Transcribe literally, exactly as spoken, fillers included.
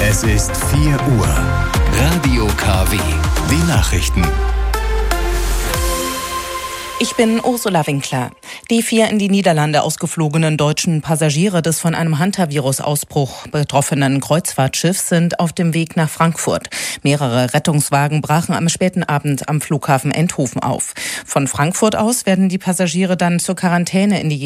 Es ist vier Uhr. Radio K W. Die Nachrichten. Ich bin Ursula Winkler. Die vier in die Niederlande ausgeflogenen deutschen Passagiere des von einem Hantavirus-Ausbruch betroffenen Kreuzfahrtschiffs sind auf dem Weg nach Frankfurt. Mehrere Rettungswagen brachen am späten Abend am Flughafen Endhofen auf. Von Frankfurt aus werden die Passagiere dann zur Quarantäne in die